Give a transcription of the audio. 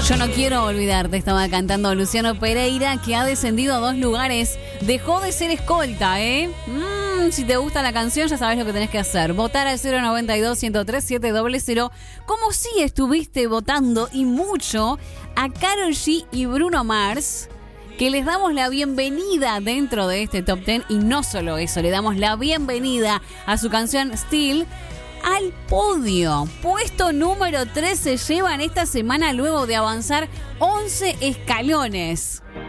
Yo no quiero olvidarte, estaba cantando Luciano Pereira, que ha descendido 2 lugares. Dejó de ser escolta, ¿eh? Si te gusta la canción, ya sabes lo que tenés que hacer. Votar al 092-103-700. Como si estuviste votando, y mucho, a Karol G y Bruno Mars, que les damos la bienvenida dentro de este Top 10. Y no solo eso, le damos la bienvenida a su canción Still al podio. Puesto número 3 se llevan esta semana luego de avanzar 11 escalones.